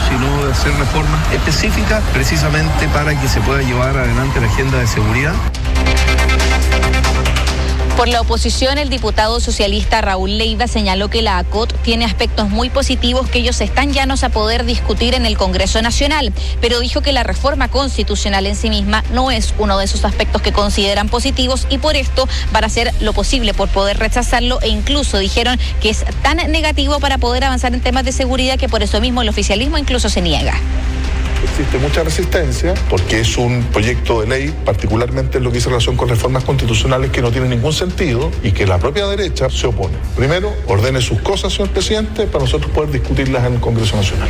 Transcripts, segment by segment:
sino de hacer reformas específicas precisamente para que se pueda llevar adelante la agenda de seguridad. Por la oposición, el diputado socialista Raúl Leiva señaló que la ACOT tiene aspectos muy positivos que ellos están llanos a poder discutir en el Congreso Nacional, pero dijo que la reforma constitucional en sí misma no es uno de esos aspectos que consideran positivos y por esto van a hacer lo posible por poder rechazarlo e incluso dijeron que es tan negativo para poder avanzar en temas de seguridad que por eso mismo el oficialismo incluso se niega. Existe mucha resistencia porque es un proyecto de ley, particularmente en lo que dice relación con reformas constitucionales que no tienen ningún sentido y que la propia derecha se opone. Primero, ordene sus cosas, señor presidente, para nosotros poder discutirlas en el Congreso Nacional.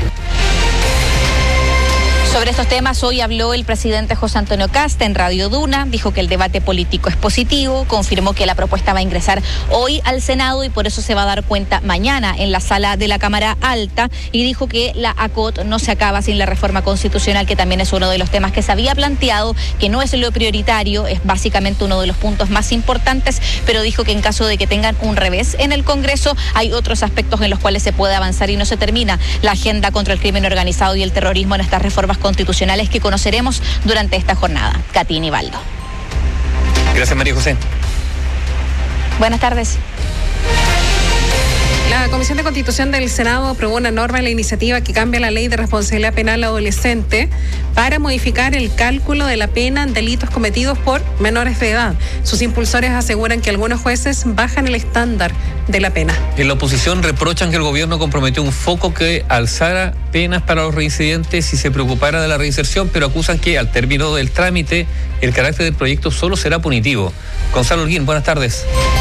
Sobre estos temas hoy habló el presidente José Antonio Kast en Radio Duna, dijo que el debate político es positivo, confirmó que la propuesta va a ingresar hoy al Senado y por eso se va a dar cuenta mañana en la sala de la Cámara Alta y dijo que la ACOT no se acaba sin la reforma constitucional, que también es uno de los temas que se había planteado, que no es lo prioritario, es básicamente uno de los puntos más importantes, pero dijo que en caso de que tengan un revés en el Congreso, hay otros aspectos en los cuales se puede avanzar y no se termina la agenda contra el crimen organizado y el terrorismo en estas reformas constitucionales que conoceremos durante esta jornada. Katy y Nivaldo. Gracias, María José. Buenas tardes. La Comisión de Constitución del Senado aprobó una norma en la iniciativa que cambia la ley de responsabilidad penal adolescente para modificar el cálculo de la pena en delitos cometidos por menores de edad. Sus impulsores aseguran que algunos jueces bajan el estándar de la pena. En la oposición reprochan que el gobierno comprometió un foco que alzara penas para los reincidentes y se preocupara de la reinserción, pero acusan que al término del trámite el carácter del proyecto solo será punitivo. Gonzalo Holguín, buenas tardes.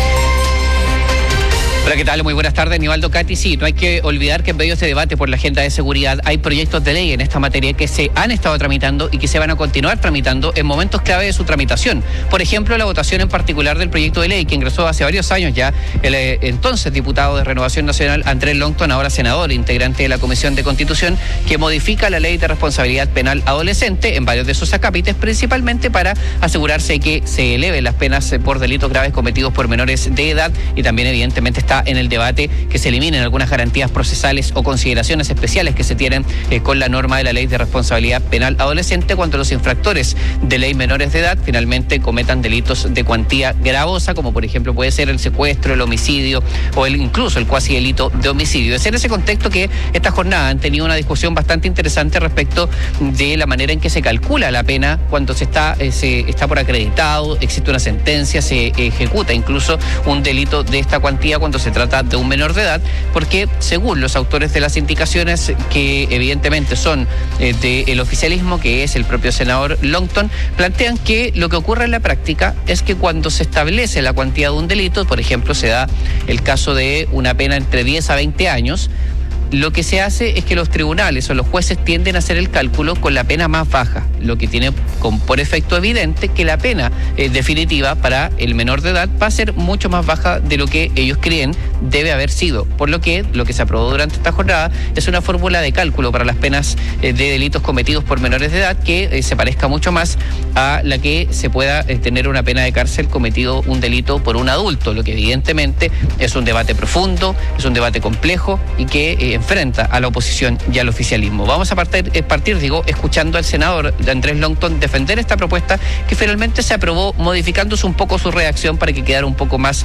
Hola, ¿qué tal? Muy buenas tardes, Nivaldo, Katy. Sí, no hay que olvidar que en medio de este debate por la agenda de seguridad hay proyectos de ley en esta materia que se han estado tramitando y que se van a continuar tramitando en momentos clave de su tramitación. Por ejemplo, la votación en particular del proyecto de ley que ingresó hace varios años ya el entonces diputado de Renovación Nacional, Andrés Longton, ahora senador, integrante de la Comisión de Constitución, que modifica la ley de responsabilidad penal adolescente en varios de sus acápites, principalmente para asegurarse que se eleven las penas por delitos graves cometidos por menores de edad y también evidentemente está en el debate que se eliminen algunas garantías procesales o consideraciones especiales que se tienen con la norma de la ley de responsabilidad penal adolescente cuando los infractores de ley menores de edad finalmente cometan delitos de cuantía gravosa, como por ejemplo puede ser el secuestro, el homicidio o incluso el cuasi delito de homicidio. Es en ese contexto que esta jornada han tenido una discusión bastante interesante respecto de la manera en que se calcula la pena cuando se está por acreditado, existe una sentencia, se ejecuta incluso un delito de esta cuantía cuando se trata de un menor de edad, porque según los autores de las indicaciones que evidentemente son del oficialismo, que es el propio senador Longton, plantean que lo que ocurre en la práctica es que cuando se establece la cuantía de un delito, por ejemplo se da el caso de una pena entre 10 a 20 años, lo que se hace es que los tribunales o los jueces tienden a hacer el cálculo con la pena más baja, lo que tiene por efecto evidente que la pena definitiva para el menor de edad va a ser mucho más baja de lo que ellos creen debe haber sido, por lo que se aprobó durante esta jornada es una fórmula de cálculo para las penas de delitos cometidos por menores de edad que se parezca mucho más a la que se pueda tener una pena de cárcel cometido un delito por un adulto, lo que evidentemente es un debate profundo, es un debate complejo y que enfrenta a la oposición y al oficialismo. Vamos a partir escuchando al senador Andrés Longton defender esta propuesta que finalmente se aprobó modificándose un poco su redacción para que quedara un poco más,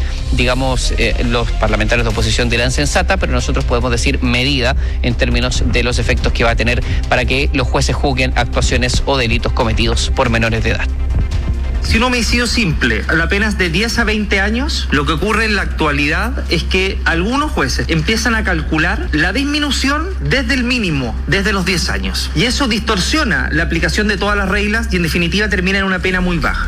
los parlamentarios de oposición dirán sensata, pero nosotros podemos decir medida en términos de los efectos que va a tener para que los jueces juzguen actuaciones o delitos cometidos por menores de edad. Si un homicidio simple, la pena es de 10 a 20 años, lo que ocurre en la actualidad es que algunos jueces empiezan a calcular la disminución desde el mínimo, desde los 10 años. Y eso distorsiona la aplicación de todas las reglas y en definitiva termina en una pena muy baja.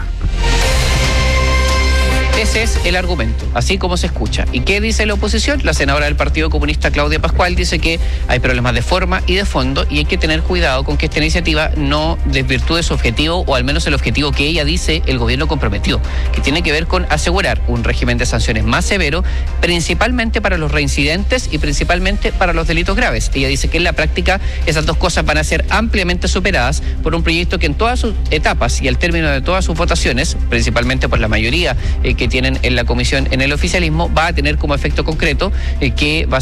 Ese es el argumento, así como se escucha. ¿Y qué dice la oposición? La senadora del Partido Comunista, Claudia Pascual, dice que hay problemas de forma y de fondo y hay que tener cuidado con que esta iniciativa no desvirtúe su objetivo, o al menos el objetivo que ella dice el gobierno comprometió, que tiene que ver con asegurar un régimen de sanciones más severo, principalmente para los reincidentes y principalmente para los delitos graves. Ella dice que en la práctica esas dos cosas van a ser ampliamente superadas por un proyecto que en todas sus etapas y al término de todas sus votaciones, principalmente por la mayoría que tienen en la comisión en el oficialismo, va a tener como efecto concreto que va a